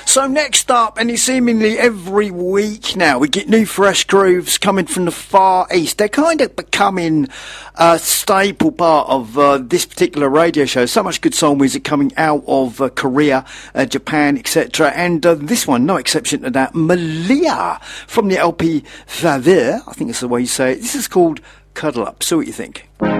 So next up, and it's seemingly every week now, we get new fresh grooves coming from the Far East. They're kind of becoming a staple part of this particular radio show. So much good soul music coming out of Korea, Japan, etc. And this one, no exception to that, Malia from the LP Faveur, I think that's the way you say it. This is called Cuddle Up. See what you think.